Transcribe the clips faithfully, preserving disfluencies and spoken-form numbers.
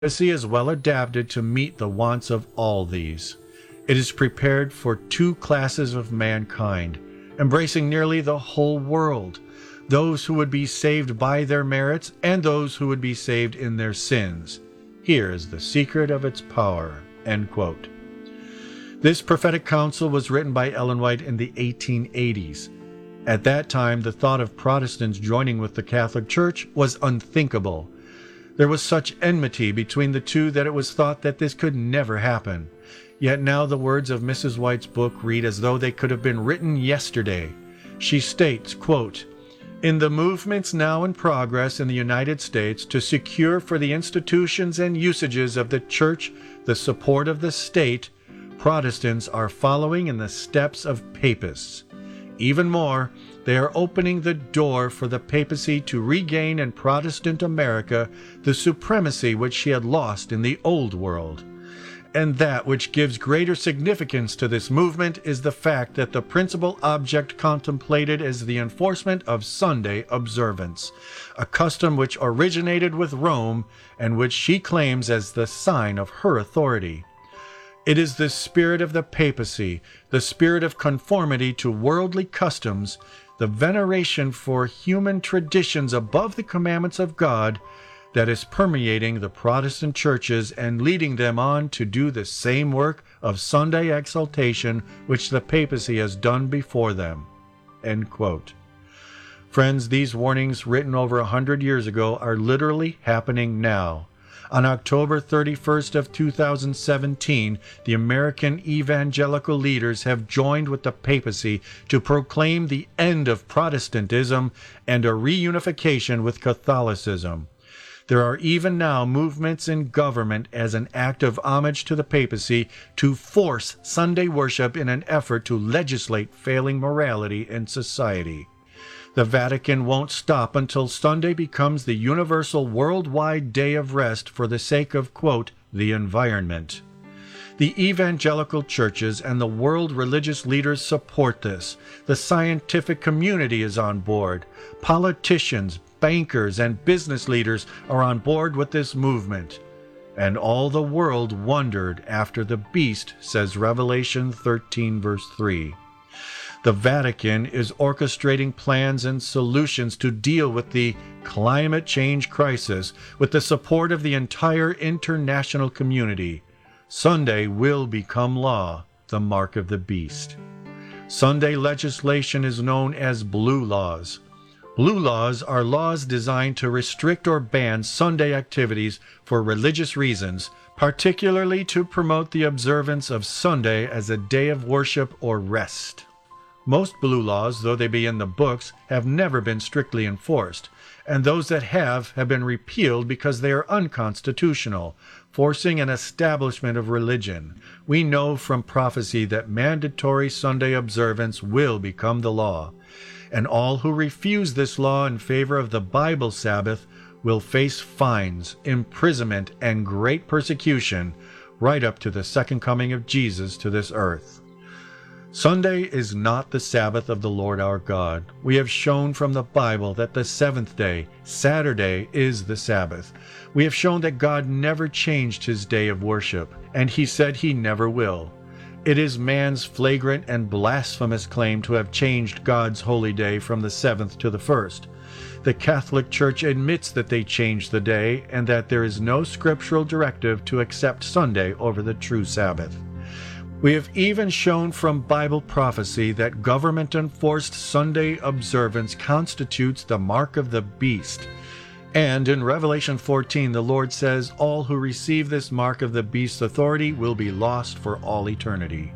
papacy is well adapted to meet the wants of all these. It is prepared for two classes of mankind, embracing nearly the whole world, those who would be saved by their merits and those who would be saved in their sins. Here is the secret of its power." End quote. This prophetic counsel was written by Ellen White in the eighteen eighties. At that time, the thought of Protestants joining with the Catholic Church was unthinkable. There was such enmity between the two that it was thought that this could never happen. Yet now the words of Missus White's book read as though they could have been written yesterday. She states, quote, "In the movements now in progress in the United States to secure for the institutions and usages of the Church the support of the state, Protestants are following in the steps of Papists. Even more, they are opening the door for the papacy to regain in Protestant America the supremacy which she had lost in the Old World. And that which gives greater significance to this movement is the fact that the principal object contemplated is the enforcement of Sunday observance, a custom which originated with Rome and which she claims as the sign of her authority. It is the spirit of the papacy, the spirit of conformity to worldly customs, the veneration for human traditions above the commandments of God, that is permeating the Protestant churches and leading them on to do the same work of Sunday exaltation which the papacy has done before them." End quote. Friends, these warnings written over a hundred years ago are literally happening now. On October thirty-first of two thousand seventeen, the American evangelical leaders have joined with the papacy to proclaim the end of Protestantism and a reunification with Catholicism. There are even now movements in government as an act of homage to the papacy to force Sunday worship in an effort to legislate failing morality in society. The Vatican won't stop until Sunday becomes the universal worldwide day of rest for the sake of, quote, the environment. The evangelical churches and the world religious leaders support this. The scientific community is on board. Politicians, bankers, and business leaders are on board with this movement. And all the world wondered after the beast, says Revelation thirteen, verse three. The Vatican is orchestrating plans and solutions to deal with the climate change crisis with the support of the entire international community. Sunday will become law, the mark of the beast. Sunday legislation is known as blue laws. Blue laws are laws designed to restrict or ban Sunday activities for religious reasons, particularly to promote the observance of Sunday as a day of worship or rest. Most blue laws, though they be in the books, have never been strictly enforced, and those that have have been repealed because they are unconstitutional, forcing an establishment of religion. We know from prophecy that mandatory Sunday observance will become the law, and all who refuse this law in favor of the Bible Sabbath will face fines, imprisonment, and great persecution right up to the second coming of Jesus to this earth. Sunday is not the Sabbath of the Lord our God. We have shown from the Bible that the seventh day, Saturday, is the Sabbath. We have shown that God never changed his day of worship, and he said he never will. It is man's flagrant and blasphemous claim to have changed God's holy day from the seventh to the first. The Catholic Church admits that they changed the day and that there is no scriptural directive to accept Sunday over the true Sabbath. We have even shown from Bible prophecy that government-enforced Sunday observance constitutes the mark of the beast. And in Revelation fourteen, the Lord says, all who receive this mark of the beast's authority will be lost for all eternity.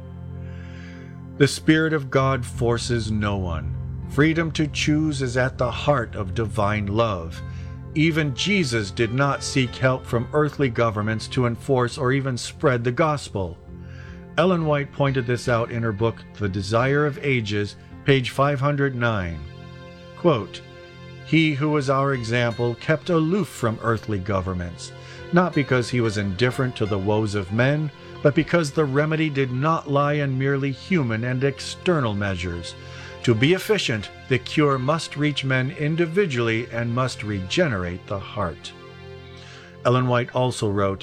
The Spirit of God forces no one. Freedom to choose is at the heart of divine love. Even Jesus did not seek help from earthly governments to enforce or even spread the gospel. Ellen White pointed this out in her book, The Desire of Ages, page five hundred nine. Quote, "He who was our example kept aloof from earthly governments, not because he was indifferent to the woes of men, but because the remedy did not lie in merely human and external measures. To be efficient, the cure must reach men individually and must regenerate the heart." Ellen White also wrote,